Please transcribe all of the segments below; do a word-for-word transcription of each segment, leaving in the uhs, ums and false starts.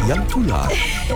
Yang tular.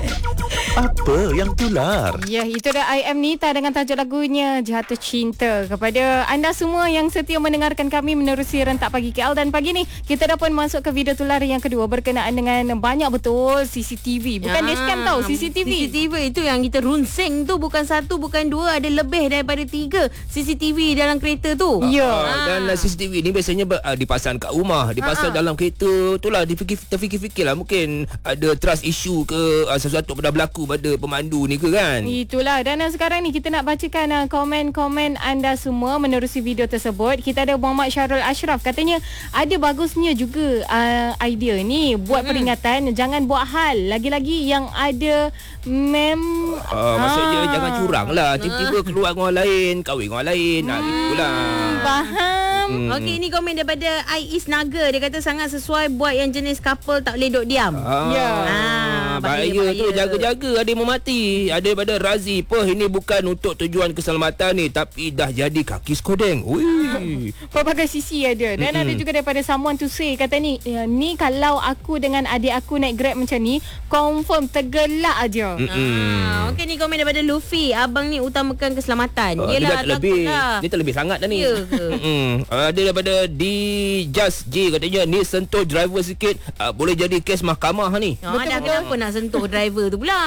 Apa yang tular? Ya, itu dah I Am Nita dengan tajuk lagunya Jatuh Cinta. Kepada anda semua yang setia mendengarkan kami menerusi Rentak Pagi K L. Dan pagi ni kita dah pun masuk ke video tular yang kedua berkenaan dengan banyak betul C C T V. Bukan ya, dashcam tau, C C T V. C C T V itu yang kita runsing tu, bukan satu, bukan dua, ada lebih daripada tiga C C T V dalam kereta tu. Ya. Ah, dan C C T V ni biasanya ber, uh, dipasang kat rumah, dipasang Ah, ah. dalam kereta. Itulah dipikir, terfikir-fikirlah mungkin ada trust issue ke, uh, sesuatu pada berlaku pada pemandu ni ke kan. Itulah. Dan uh, sekarang ni kita nak bacakan uh, komen-komen anda semua menerusi video tersebut. Kita ada Muhammad Syarul Ashraf, katanya ada bagusnya juga uh, idea ni buat hmm. peringatan jangan buat hal lagi-lagi yang ada mem Uh, maksudnya Ah. jangan curang lah. Tiba-tiba keluar dengan orang lain, kahwin dengan orang lain. Hmm. Nah, gitulah. faham. Hmm. Okey, ini komen daripada Ais Naga. Dia kata sangat sesuai buat yang jenis couple tak boleh duduk diam. Ah, Ya. Ah, bahaya, bahaya, tu, bahaya. jaga-jaga, ada yang memati. Ada daripada Razi, "Peh, ini bukan untuk tujuan keselamatan ni, tapi dah jadi kaki skodeng." Ui. Pelbagai sisi ada. Dan Mm-mm. ada juga daripada someone to say, kata ni, ya, ni kalau aku dengan adik aku naik Grab macam ni, confirm tergelak aja. Ah, okey, ni komen daripada Luffy. Abang ni utamakan keselamatan. Uh, dia Yelah, dah terlebih, takutlah. dia terlebih sangat dah ni. Ya ke? Mm-mm. Uh, ada daripada D Just J, katanya ni sentuh driver sikit, uh, boleh jadi kes mahkamah ni. Ah, dah kenapa nak sentuh driver tu pula?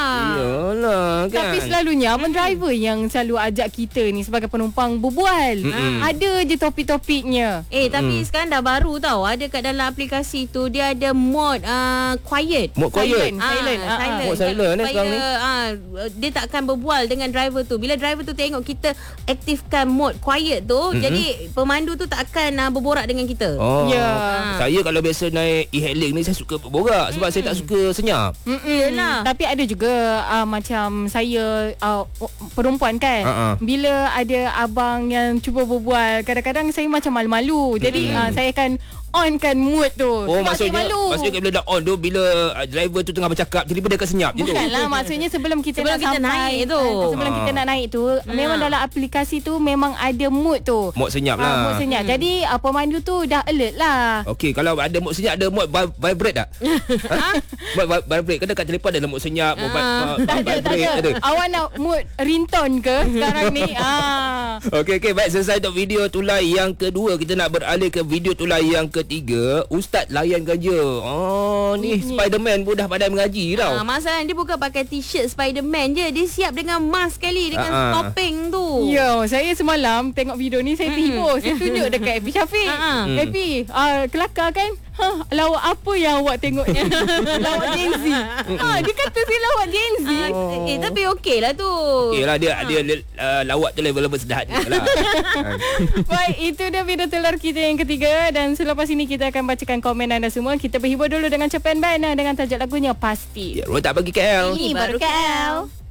Iyalah kan. Tapi selalunya abang driver yang selalu ajak kita ni sebagai penumpang berbual. Mm-mm. Ada je topik-topiknya. Eh, tapi sekarang dah baru tau. Ada kat dalam aplikasi tu, dia ada mode uh, quiet. Mode quiet. Silent. Silent. Ah, Ah, silent. Mode silent, eh, sekarang ni. Ah, dia tak akan berbual dengan driver tu. Bila driver tu tengok kita aktifkan mode quiet tu, Mm-mm. jadi pemandu tu tak akan uh, berborak dengan kita. Oh. Ya. Saya kalau biasa naik e-hailing ni, saya suka berborak sebab saya tak suka senyap. Yelah. Tapi ada juga uh, macam saya uh, perempuan kan. Ha-ha. Bila ada abang yang cuba berbual, kadang-kadang saya macam malu-malu. Jadi uh, saya akan onkan mood tu. Oh, Sebab saya maksudnya malu. maksudnya bila dah on tu, bila uh, driver tu tengah bercakap, tiba-tiba dia akan senyap je tu. Bukanlah, maksudnya sebelum kita Sebelum nak kita sampai naik tu. uh, sebelum Ah. kita nak naik tu, memang dalam aplikasi tu memang ada mood tu. Mod senyap Ah, lah. mood senyap. Jadi uh, pemandu tu dah alert lah. Okey, kalau ada mod senyap, ada mod vi- vibrate tak? ha? Mod vi- vibrate. Kan dekat telefon ada mod senyap, mod vi- Ah. uh, Tak ada, tak vibrate ada. Awak nak mood ringtone ke sekarang ni? Ah. Okey, okey. Baik, selesai untuk video tular yang kedua. Kita nak beralih ke video tular yang ketiga. Ustaz layankan je. Oh, ni Ni- Spiderman pun dah pandai mengaji tau. Ah, masalah dia bukan pakai t-shirt Spiderman je. Dia siap dengan mask sekali, dengan Ah, ah. topeng tu. Ya, saya semalam tengok video ni, saya terhibur. Saya tunjuk dekat Epi Syafiq. Ha-ha. Hmm. Epi, uh, kelakar kan? Ha, lawak apa yang awak tengok ni? Lawak Gen Z. Ha, dia kata saya lawak Gen Z. Ah, eh, tapi okey lah tu. Okey lah, dia dia uh, lawak tu level-level sederhana lah. Baik, itu dia video tular kita yang ketiga. Dan selepas ini kita akan bacakan komen anda semua. Kita berhibur dulu dengan Cepen Band dengan tajuk lagunya Pasti. Ya, Rentak Pagi K L. Ini baru K L.